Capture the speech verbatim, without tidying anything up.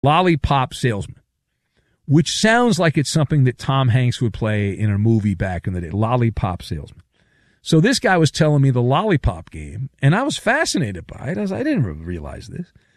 Lollipop salesman, which sounds like it's something that Tom Hanks would play in a movie back in the day. Lollipop salesman. So this guy was telling me the lollipop game, and I was fascinated by it. I, was, I didn't realize this.